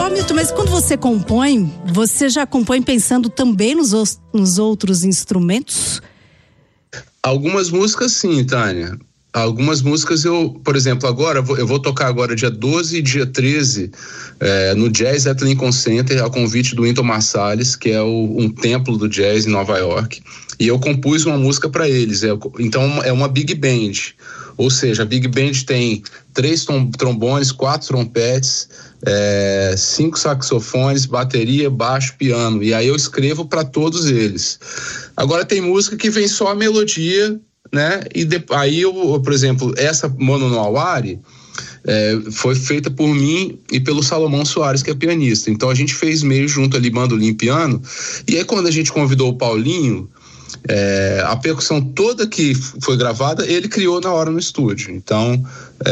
Hamilton, mas quando você compõe, você já compõe pensando também nos outros instrumentos? Algumas músicas sim, Tânia. Algumas músicas por exemplo, agora eu vou tocar agora dia 12 e dia 13 no Jazz at Lincoln Center, a convite do Wynton Marsalis, que é um templo do jazz em Nova York, e eu compus uma música para eles. Então é uma big band, ou seja, a big band tem 3 trombones, 4 trompetes, 5 saxofones, bateria, baixo, piano, e aí eu escrevo para todos eles. Agora tem música que vem só a melodia, né? E aí por exemplo, essa Mono no Awari foi feita por mim e pelo Salomão Soares, que é pianista. Então a gente fez meio junto ali, bandolim e piano. E aí quando a gente convidou o Paulinho, a percussão toda que foi gravada, ele criou na hora no estúdio. Então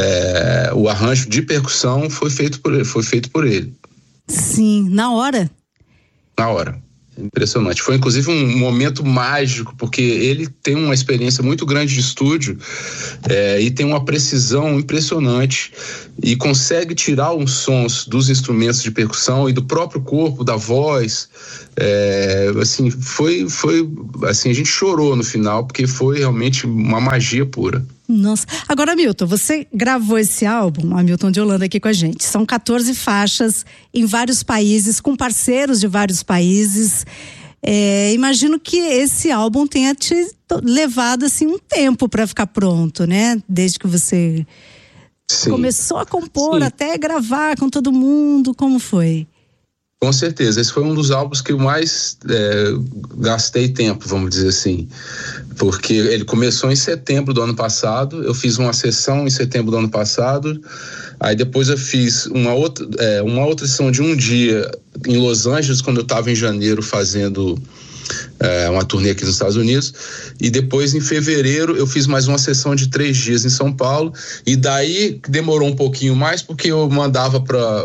o arranjo de percussão foi feito por ele. Sim, na hora? Na hora. Impressionante. Foi inclusive um momento mágico, porque ele tem uma experiência muito grande de estúdio e tem uma precisão impressionante e consegue tirar os sons dos instrumentos de percussão e do próprio corpo, da voz. Assim, foi assim, a gente chorou no final, porque foi realmente uma magia pura. Nossa. Agora, Hamilton, você gravou esse álbum, Hamilton de Holanda, aqui com a gente. São 14 faixas em vários países, com parceiros de vários países. Imagino que esse álbum tenha te levado assim um tempo para ficar pronto, né? Desde que você começou a compor até gravar com todo mundo, como foi? Com certeza, esse foi um dos álbuns que eu mais gastei tempo, vamos dizer assim, porque ele começou em setembro do ano passado. Eu fiz uma sessão em setembro do ano passado, aí depois eu fiz uma outra sessão de um dia em Los Angeles, quando eu estava em janeiro fazendo uma turnê aqui nos Estados Unidos, e depois em fevereiro eu fiz mais uma sessão de 3 dias em São Paulo, e daí demorou um pouquinho mais, porque eu mandava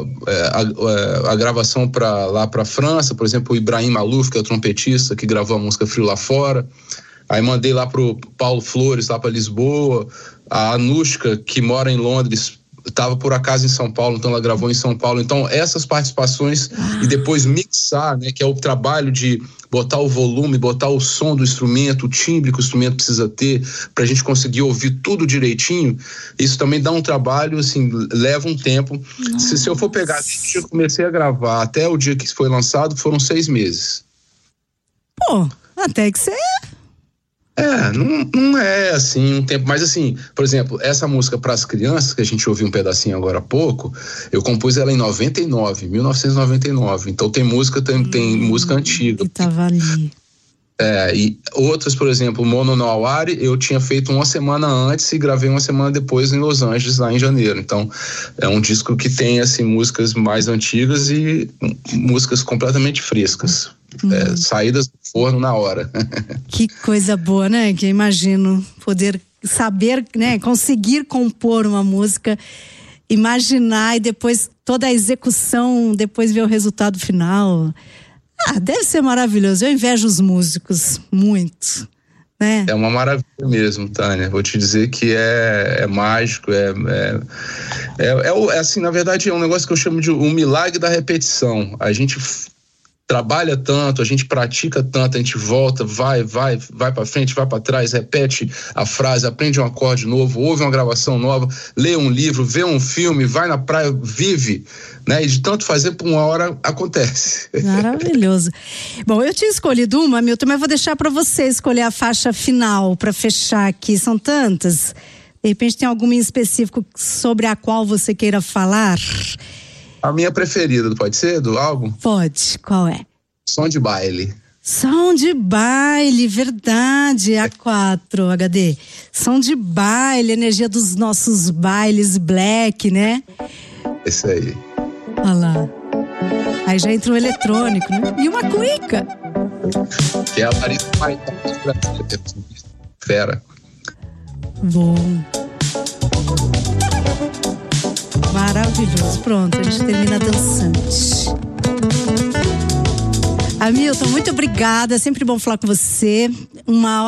a gravação lá para França, por exemplo, o Ibrahim Malouf, que é o trompetista que gravou a música Frio Lá Fora, aí mandei lá pro Paulo Flores, lá para Lisboa, a Anushka, que mora em Londres, estava por acaso em São Paulo, então ela gravou em São Paulo. Então essas participações e depois mixar, né, que é o trabalho de botar o volume, botar o som do instrumento, o timbre que o instrumento precisa ter pra gente conseguir ouvir tudo direitinho, isso também dá um trabalho, assim, leva um tempo. Se eu for pegar desde o dia que eu comecei a gravar até o dia que foi lançado, foram 6 meses. Pô, até que você... Não é assim um tempo, mas assim, por exemplo, essa música para as crianças, que a gente ouviu um pedacinho agora há pouco, eu compus ela em 1999, então tem música antiga. Que tava ali. E outras, por exemplo, Mono no Awari, eu tinha feito uma semana antes e gravei uma semana depois em Los Angeles, lá em janeiro. Então, é um disco que tem, assim, músicas mais antigas e músicas completamente frescas. Saídas do forno na hora. Que coisa boa, né? Que eu imagino poder saber, né? Conseguir compor uma música, imaginar e depois toda a execução, depois ver o resultado final. Deve ser maravilhoso. Eu invejo os músicos muito, né? É uma maravilha mesmo, Tânia. Vou te dizer que é mágico, assim, na verdade é um negócio que eu chamo de um milagre da repetição. A gente trabalha tanto, a gente pratica tanto, a gente volta, vai para frente, vai para trás, repete a frase, aprende um acorde novo, ouve uma gravação nova, lê um livro, vê um filme, vai na praia, vive, né? E de tanto fazer, por uma hora acontece. Maravilhoso. Bom, eu tinha escolhido uma, Milton, mas vou deixar para você escolher a faixa final para fechar aqui. São tantas. De repente tem alguma em específico sobre a qual você queira falar? A minha preferida, pode ser, do álbum? Pode, qual é? Som de Baile. Som de Baile, verdade, A4 HD. Som de Baile, energia dos nossos bailes black, né? Isso aí. Olha lá. Aí já entrou eletrônico, né? E uma cuíca. Que é a Larissa Maitá, fera. Bom. Maravilhoso. Pronto, a gente termina dançante. Hamilton, muito obrigada. É sempre bom falar com você. Uma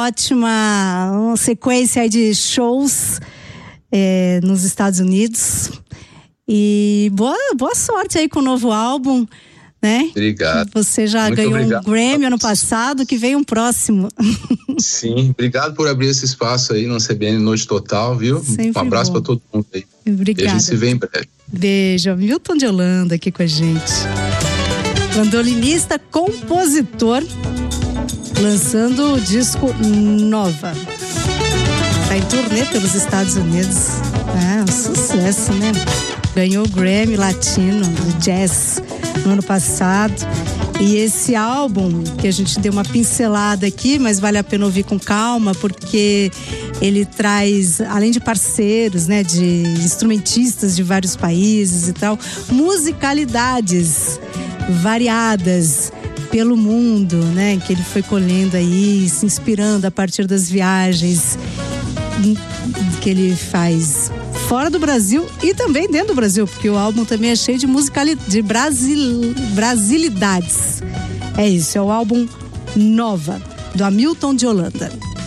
sequência aí de shows nos Estados Unidos. E boa sorte aí com o novo álbum, né? Obrigado. Você já ganhou um Grammy ano passado, que vem um próximo. Sim, obrigado por abrir esse espaço aí no CBN Noite Total, viu? Sempre um abraço para todo mundo aí. Obrigada. E a gente se vê em breve. Beijo. Milton de Holanda aqui com a gente. Bandolinista, compositor, lançando o disco Nova. Tá em turnê pelos Estados Unidos. Um sucesso, né? Ganhou o Grammy Latino do Jazz no ano passado. E esse álbum, que a gente deu uma pincelada aqui, mas vale a pena ouvir com calma, porque ele traz, além de parceiros, né, de instrumentistas de vários países e tal, musicalidades variadas pelo mundo, né, que ele foi colhendo aí, se inspirando a partir das viagens que ele faz fora do Brasil e também dentro do Brasil, porque o álbum também é cheio de de brasilidades. É isso, é o álbum Nova, do Hamilton de Holanda.